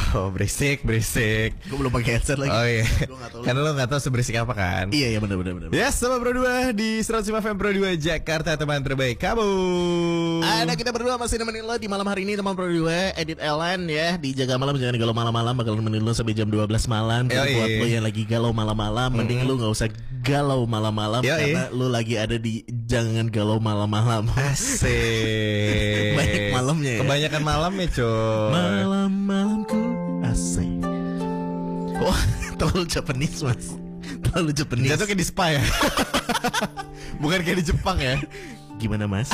Oh, berisik. Gue belum pakai headset lagi. Oh iya. Gue gak tahu. Karena lo gak tahu seberisik apa kan. Iya benar. Yes, sama Pro 2 di 105 FM Pro 2 Jakarta, teman terbaik kamu. Ada kita berdua masih nemenin lo di malam hari ini, teman Pro 2, Edit Ellen ya. Di Jaga Malam, jangan galau malam-malam, bakal nemenin lo sampai jam 12 malam. Jadi buat lo yang lagi galau malam-malam, mending lo gak usah galau malam-malam, karena lo lagi ada di Jangan Galau Malam-malam. Asik. Banyak malamnya ya. Kebanyakan malamnya coy. Malam-malamku asik. Wah, terlalu Japanese mas. Terlalu Japanese. Jatuh kayak di spa ya. Bukan kayak di Jepang ya. Gimana mas?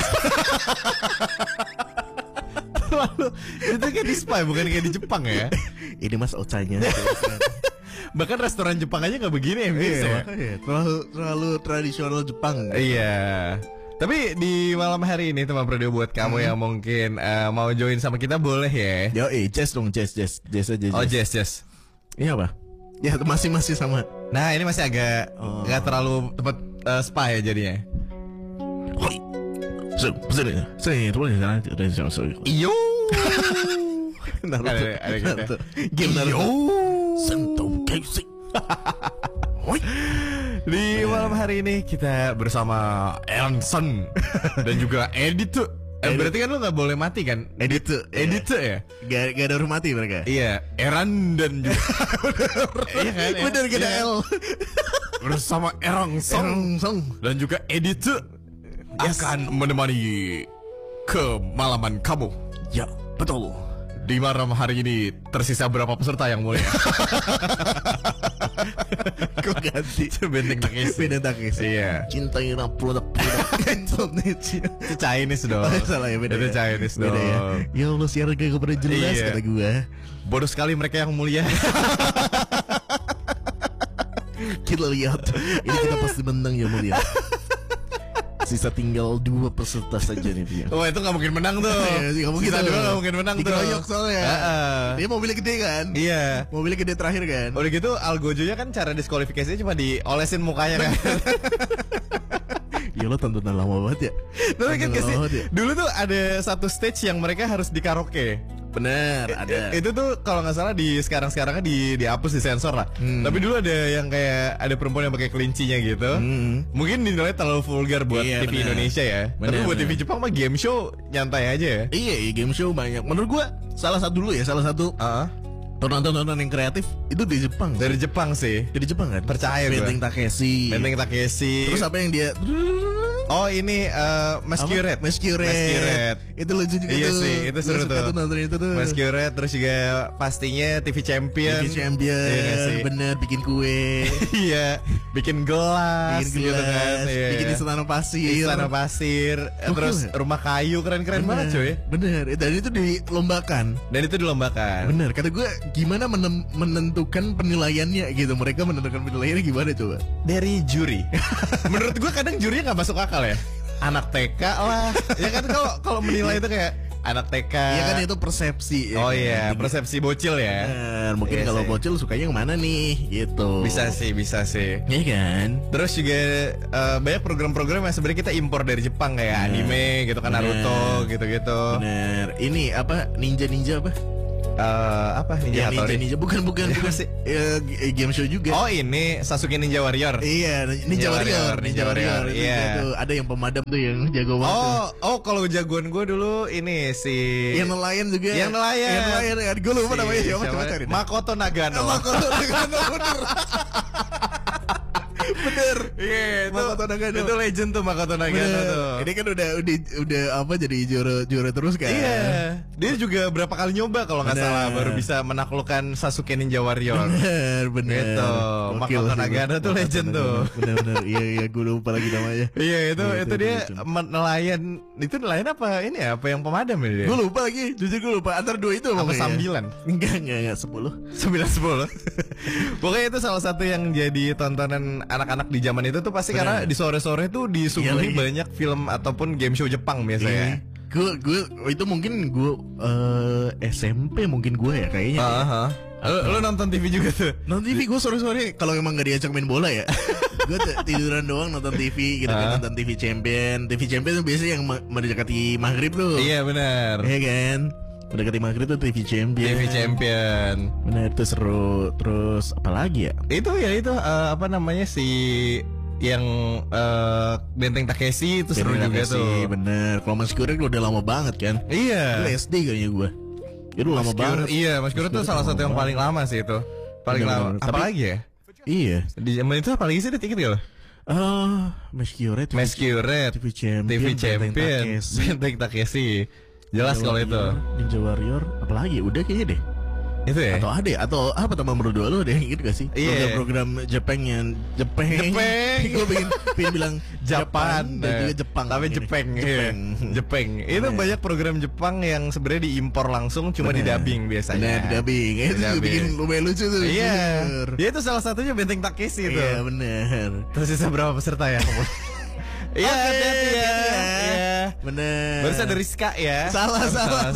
Terlalu. Itu kayak di spa, bukan kayak di Jepang ya. Ini mas ocanya. Bahkan restoran Jepang aja gak begini ya. Terlalu tradisional Jepang. Iya. Tapi di malam hari ini teman Pro 2 buat kamu yang mungkin mau join sama kita boleh ya. Yo, jazz dong, jazz aja. Oh, jazz. Iya apa? Ya masih sama. Nah ini masih agak nggak terlalu tepat spa ya jadinya. Iyo. Naruto. Game Naruto. Sentou Kensei. Di malam hari ini kita bersama Eranson dan juga Edit. Berarti kan lu gak boleh mati kan? Edit ya? Gak ada huruf mati mereka. Iya, Eran dan juga iya kan? Bener kita L. Bersama Eranson dan juga Edit akan menemani kemalaman kamu. Ya, betul. Di malam hari ini tersisa berapa peserta yang mulia? Kok ganti? Benteng Takeshi. Iya. Cintailah produk-produk Indonesia. Itu Chinese dong. Salah ya, beda. Itu Chinese dong. Ya Allah, siaran gak pernah jelas kata gue. Bodoh sekali mereka yang mulia. Kita lihat. Ini kita pasti menang ya mulia. Sisa tinggal 2 peserta saja nih dia. Oh itu gak mungkin menang tuh. Iya, Sisa 2 gak mungkin menang tuh. Dikeroyok soalnya. Dia mobilnya gede kan. Iya. Mobilnya gede terakhir kan. Udah gitu Algojonya kan cara diskualifikasinya cuma diolesin mukanya kan. Ya lo tontonan lama banget ya. Tapi kan sih dulu tuh ada satu stage yang mereka harus di karaoke. Bener, ada. Itu tuh kalau nggak salah di sekarang-sekarangnya dihapus, disensor lah. Tapi dulu ada yang kayak ada perempuan yang pakai kelincinya gitu. Mungkin dinilai terlalu vulgar buat TV Indonesia ya. Tapi buat TV Jepang mah game show nyantai aja ya. Iya, game show banyak. Menurut gua salah satu tontonan yang kreatif itu di Jepang. Dari Jepang sih. Dari Jepang kan? Percaya gue. Benteng Takeshi. Terus apa yang dia? Oh ini Masquerade. Itu lucu juga iya tuh. Sih, itu seru tuh. Nonton itu tuh. Masquerade, terus juga pastinya TV Champion. Iya, bener, bikin kue. Iya, bikin gelas gitu kan. Bikin istana pasir. Terus rumah kayu keren-keren banget cuy. Bener. Dan itu dilombakan. Bener. Kata gue gimana menentukan penilaiannya gitu. Mereka menentukan penilaiannya gimana coba? Dari juri. Menurut gue kadang jurinya nggak masuk akal ya. Anak TK lah. Ya kan kalau menilai itu kayak anak TK. Iya kan itu persepsi. Oh iya, persepsi bocil ya. Mungkin kalau bocil sukanya yang mana nih gitu. Bisa sih. Iya kan. Terus juga banyak program-program yang sebenarnya kita impor dari Jepang kayak anime gitu kan, Naruto gitu-gitu. Bener. Ini apa ninja apa? Ninja bukan sih. Game show juga. Oh ini Sasuke Ninja Warrior. Iya, Ninja Warrior. Iya. Ada yang pemadam tuh yang jago banget. Oh kalau jagoan gue dulu ini si yang nelayan juga. Yang nelayan. Gue lupa namanya siapa, coba cari. Makoto Nagano. Bener. Bener. Iya, Makoto Nagano. Itu legend tuh Makoto Nagano tuh. Ini kan udah apa jadi juara terus kan. Iya. Dia juga berapa kali nyoba kalau nggak salah baru bisa menaklukkan Sasuke Ninja Warrior. Bener. Gitu. Makoto Nagano tuh legend tuh. Bener. Iya, gue lupa lagi namanya. Iya, itu dia nelayan. Itu nelayan apa ini ya? Apa yang pemadam ya dia? Gue lupa lagi. Jujur gue lupa. Antara 2 itu apa sambilan? Enggak 10. 10. Pokoknya itu salah satu yang jadi tontonan anak-anak di zaman itu tuh pasti karena di sore-sore tuh disuguhi banyak film ataupun game show Jepang biasanya. Gue itu mungkin gue SMP mungkin gue ya kayaknya. Lo nonton TV juga tuh? Nonton TV gue sore-sore kalau emang gak diajak main bola ya. Gue tiduran doang nonton TV gitu kan, nonton TV Champion. TV Champion tuh biasanya yang mendekati maghrib tuh. Iya benar. Iya kan. Mendekati maghrib tuh TV Champion. TV Champion. Benar, itu seru. Terus apa lagi ya? Itu apa namanya yang Benteng Takeshi itu seru juga tuh. Bener. Kalau Mas Kurek udah lama banget kan? Iya. Itu SD kayaknya gue. Itu lama banget. Iya, Mas Kurek tuh salah satu yang paling lama sih itu. Paling lama. Apalagi ya? Iya. Di zaman itu apalagi sih, dikit gak lo? Mas Curate, TV Champion, Benteng Takeshi. Jelas kalau itu. Ninja Warrior, apalagi? Udah kayaknya deh. Itu ya? Atau apa teman berdua lo ada yang inget gak sih? Program Jepang yang Jepang. Gue pengen bilang Japan dan juga Jepang. Tapi Jepang. Itu banyak program Jepang yang sebenarnya diimpor langsung, cuma didubbing biasanya. Didubbing. Itu bikin lumayan lucu tuh. Iya. Ya itu salah satunya Benteng Takeshi tuh. Iya bener. Terus sisa berapa peserta ya? Iya, hati-hati ya. Iya. Bener. Barusan dari Rizka ya. Salah.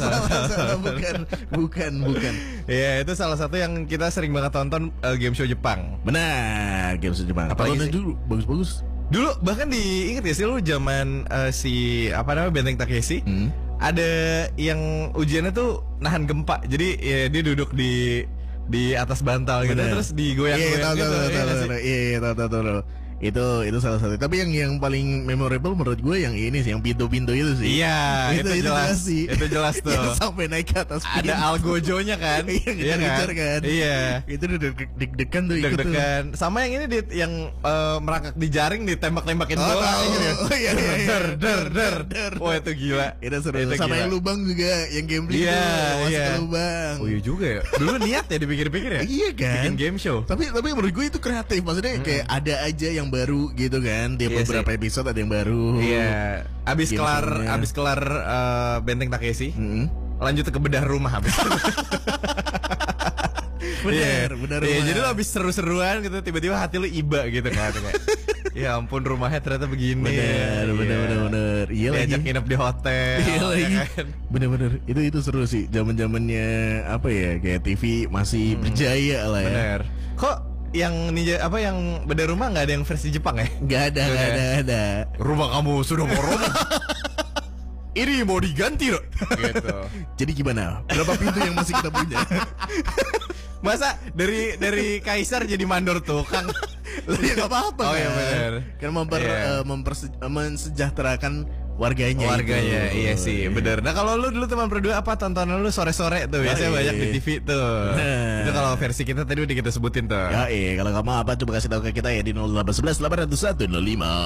Bukan. Iya, itu salah satu yang kita sering banget tonton game show Jepang. Benar, game show Jepang. Apalagi dulu bagus-bagus. Dulu bahkan diinget ya sih lu zaman Benteng Takeshi. Ada yang ujiannya tuh nahan gempa. Jadi ya, dia duduk di atas bantal gitu, terus digoyang-goyang gitu. Iya, tahu. Itu salah satu. Tapi yang paling memorable menurut gue yang ini sih, yang pintu-pintu itu sih. Iya, itu jelas sih. Itu jelas tuh. Yang sampai naik ke atas pintu. Ada algojonya kan? Iya kan? Iya. Itu udah deg-degan tuh. Deg-degan. Sama yang ini yang merangkak di jaring ditembak-tembakin bola. Oh iya. Der. Wah itu gila. Itu seru. Sama yang lubang juga, yang gambling tuh masuk ke lubang. Oh iya juga ya. Dulu niat ya dipikir-pikir ya. Iya kan? Bikin game show. Tapi menurut gue itu kreatif. Maksudnya kayak ada aja yang baru gitu kan. Tiap beberapa episode ada yang baru. Iya. Abis kelar Benteng Takeshi, lanjut ke bedah rumah habis. Bener. Iya, jadi lo abis seru-seruan gitu, tiba-tiba hati lo iba gitu kan. Ya ampun, rumahnya ternyata begini. Bener. Iya lagi. Diajak nginep di hotel. Iya lagi. Bener. Itu seru sih. Zaman-zamannya apa ya, kayak TV masih berjaya lah ya. Bener. Kok yang yang beda rumah nggak ada yang versi Jepang ya? Nggak ada. Rumah kamu sudah mau roboh. Ini mau diganti loh. Gitu. Jadi gimana? Berapa pintu yang masih kita punya? Masa dari kaisar jadi mandor tukang? Ya nggak apa-apa. Oh iya benar. Kan mensejahterakan warganya. Iya sih, bener. Nah kalau lu dulu teman berdua apa tontonan lu sore-sore tuh? Biasanya banyak di TV tuh. Itu kalau versi kita tadi udah kita sebutin tuh. Kalau kamu apa coba kasih tahu ke kita ya di 0811 801 05